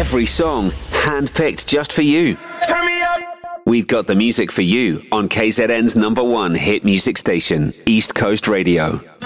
Every song handpicked just for you. Turn me up. We've got the music for you on KZN's #1 hit music station, East Coast Radio.